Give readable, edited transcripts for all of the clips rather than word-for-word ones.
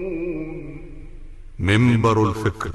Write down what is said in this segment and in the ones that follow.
منبر الفكر.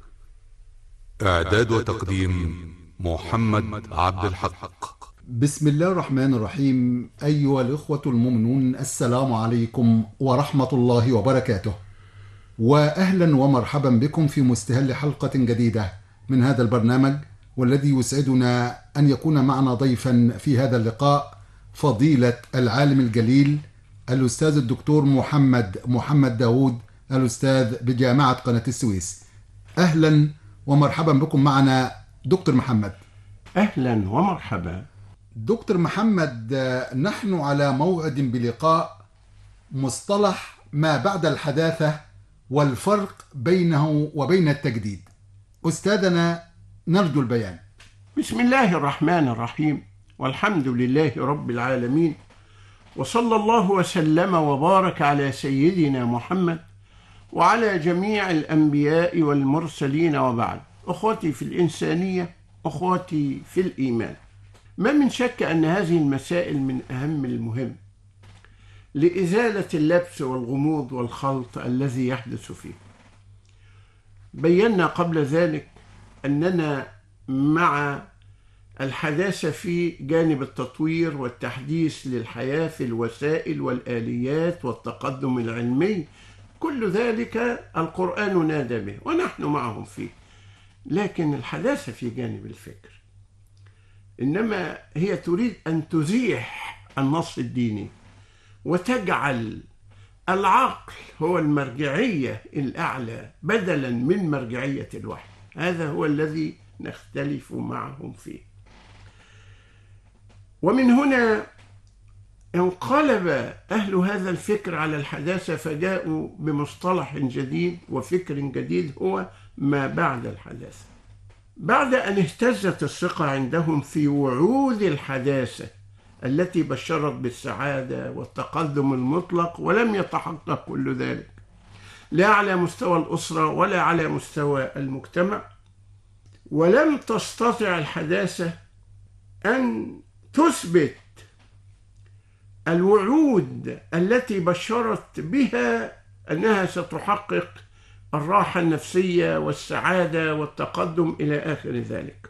إعداد وتقديم محمد عبد الحق. بسم الله الرحمن الرحيم. أيها الإخوة المؤمنون، السلام عليكم ورحمة الله وبركاته، وأهلا ومرحبا بكم في مستهل حلقة جديدة من هذا البرنامج، والذي يسعدنا أن يكون معنا ضيفا في هذا اللقاء فضيلة العالم الجليل الأستاذ الدكتور محمد داود، الأستاذ بجامعة قناة السويس. أهلا ومرحبا بكم معنا دكتور محمد. أهلا ومرحبا دكتور محمد، نحن على موعد بلقاء مصطلح ما بعد الحداثة والفرق بينه وبين التجديد. أستاذنا نرجو البيان. بسم الله الرحمن الرحيم، والحمد لله رب العالمين، وصلى الله وسلم وبارك على سيدنا محمد وعلى جميع الأنبياء والمرسلين، وبعد. أخوتي في الإنسانية، أخوتي في الإيمان، ما من شك أن هذه المسائل من أهم المهم لإزالة اللبس والغموض والخلط الذي يحدث فيه. بينا قبل ذلك أننا مع الحداثة في جانب التطوير والتحديث للحياة في الوسائل والآليات والتقدم العلمي، كل ذلك القرآن نادى به ونحن معهم فيه. لكن الحداثة في جانب الفكر إنما هي تريد أن تزيح النص الديني وتجعل العقل هو المرجعية الأعلى بدلا من مرجعية الوحي. هذا هو الذي نختلف معهم فيه. ومن هنا انقلب أهل هذا الفكر على الحداثة، فجاءوا بمصطلح جديد وفكر جديد هو ما بعد الحداثة. بعد أن اهتزت الثقة عندهم في وعود الحداثة التي بشرت بالسعادة والتقدم المطلق، ولم يتحقق كل ذلك لا على مستوى الأسرة ولا على مستوى المجتمع، ولم تستطع الحداثة أن تثبت الوعود التي بشرت بها أنها ستحقق الراحة النفسية والسعادة والتقدم إلى آخر ذلك.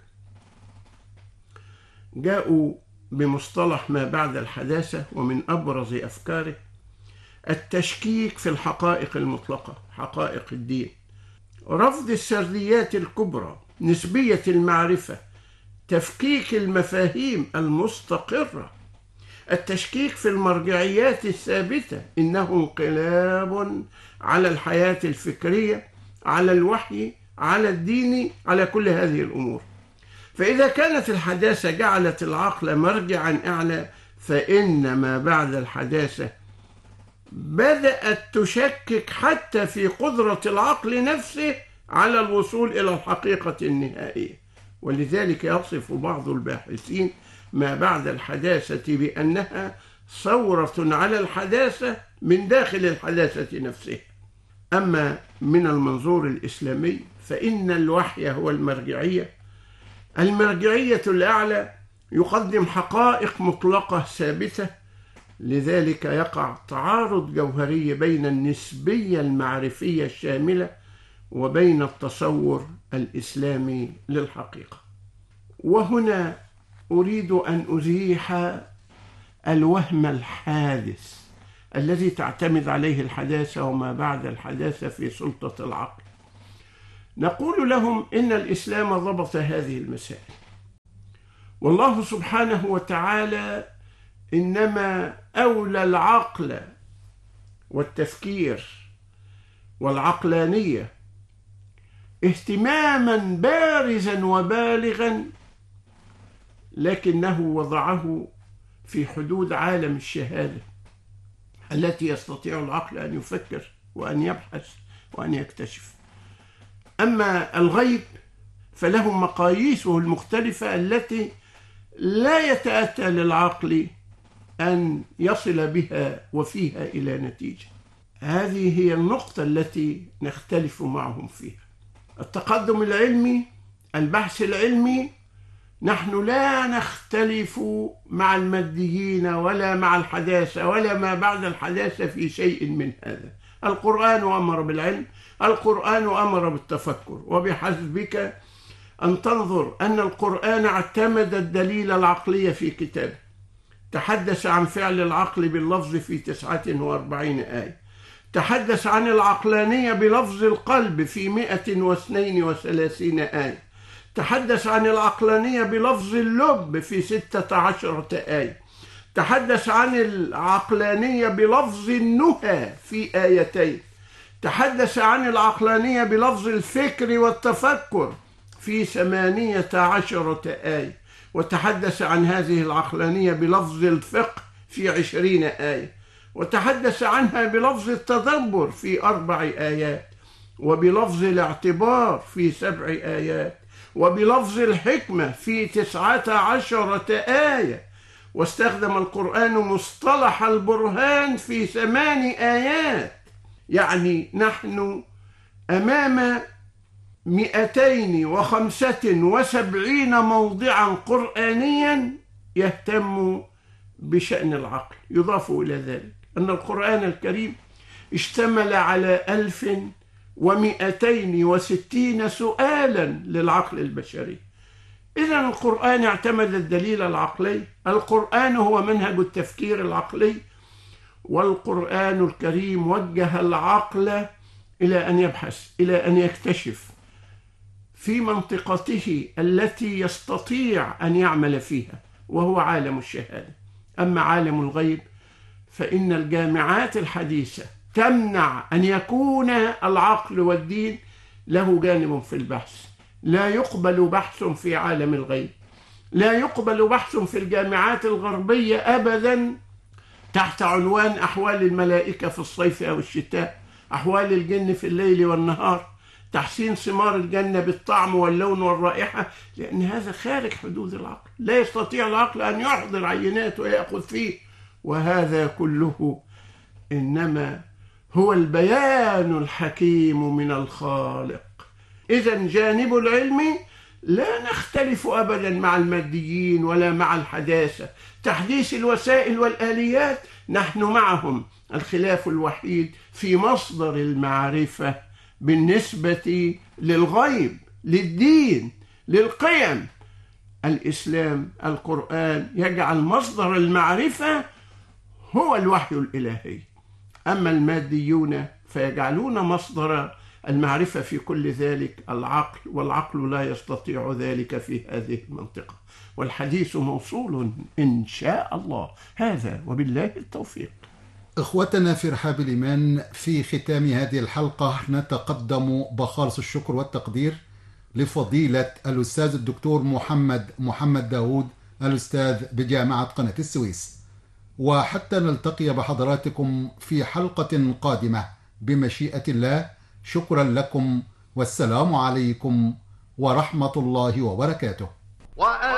جاءوا بمصطلح ما بعد الحداثة، ومن أبرز أفكاره التشكيك في الحقائق المطلقة، حقائق الدين، رفض السرديات الكبرى، نسبية المعرفة، تفكيك المفاهيم المستقرة، التشكيك في المرجعيات الثابتة، إنه انقلاب على الحياة الفكرية، على الوحي، على الدين، على كل هذه الأمور. فإذا كانت الحداثة جعلت العقل مرجعا أعلى، فإن ما بعد الحداثة بدأت تشكك حتى في قدرة العقل نفسه على الوصول إلى الحقيقة النهائية. ولذلك يصف بعض الباحثين ما بعد الحداثة بأنها ثورة على الحداثة من داخل الحداثة نفسها. أما من المنظور الإسلامي فإن الوحي هو المرجعية الأعلى، يقدم حقائق مطلقة ثابتة. لذلك يقع تعارض جوهري بين النسبية المعرفية الشاملة وبين التصور الإسلامي للحقيقة. وهنا أريد أن أزيح الوهم الحادث الذي تعتمد عليه الحداثة وما بعد الحداثة في سلطة العقل. نقول لهم إن الإسلام ضبط هذه المسائل، والله سبحانه وتعالى إنما أولى العقل والتفكير والعقلانية اهتماما بارزا وبالغا، لكنه وضعه في حدود عالم الشهادة التي يستطيع العقل أن يفكر وأن يبحث وأن يكتشف. أما الغيب فله مقاييسه المختلفة التي لا يتأتى للعقل أن يصل بها وفيها إلى نتيجة. هذه هي النقطة التي نختلف معهم فيها. التقدم العلمي، البحث العلمي، نحن لا نختلف مع الماديين ولا مع الحداثة ولا ما بعد الحداثة في شيء من هذا. القرآن أمر بالعلم، القرآن أمر بالتفكر. وبحسبك أن تنظر أن القرآن اعتمد الدليل العقلي في كتابه، تحدث عن فعل العقل باللفظ في 49 آية، تحدث عن العقلانية بلفظ القلب في 132 آية، تحدث عن العقلانية بلفظ اللب في 16 آية، تحدث عن العقلانية بلفظ النهى في آيتين، تحدث عن العقلانية بلفظ الفكر والتفكر في 18 آية، وتحدث عن هذه العقلانية بلفظ الفقه في 20 آية، وتحدث عنها بلفظ التدبر في 4 آيات، وبلفظ الاعتبار في 7 آيات، وبلفظ الحكمة في 19 آية. واستخدم القرآن مصطلح البرهان في 8 آيات. يعني نحن أمام 275 موضعا قرآنيا يهتم بشأن العقل. يضاف إلى ذلك أن القرآن الكريم اشتمل على 1260 سؤالا للعقل البشري. إذن القرآن اعتمد الدليل العقلي، القرآن هو منهج التفكير العقلي، والقرآن الكريم وجه العقل إلى أن يبحث، إلى أن يكتشف في منطقته التي يستطيع أن يعمل فيها، وهو عالم الشهادة. أما عالم الغيب فإن الجامعات الحديثة تمنع أن يكون العقل والدين له جانب في البحث. لا يقبل بحث في عالم الغيب، لا يقبل بحث في الجامعات الغربية أبدا تحت عنوان أحوال الملائكة في الصيف أو الشتاء، أحوال الجن في الليل والنهار، تحسين ثمار الجنة بالطعم واللون والرائحة، لأن هذا خارج حدود العقل. لا يستطيع العقل أن يحضر عينات ويأخذ فيه، وهذا كله إنما هو البيان الحكيم من الخالق. إذن جانب العلم لا نختلف أبدا مع الماديين ولا مع الحداثة. تحديث الوسائل والآليات نحن معهم. الخلاف الوحيد في مصدر المعرفة بالنسبة للغيب، للدين، للقيم. الإسلام، القرآن يجعل مصدر المعرفة هو الوحي الإلهي، أما الماديون فيجعلون مصدر المعرفة في كل ذلك العقل، والعقل لا يستطيع ذلك في هذه المنطقة. والحديث موصول إن شاء الله. هذا وبالله التوفيق. إخوتنا في رحاب الإيمان، في ختام هذه الحلقة نتقدم بخالص الشكر والتقدير لفضيلة الأستاذ الدكتور محمد داود، الأستاذ بجامعة قناة السويس. وحتى نلتقي بحضراتكم في حلقة قادمة بمشيئة الله، شكرا لكم، والسلام عليكم ورحمة الله وبركاته.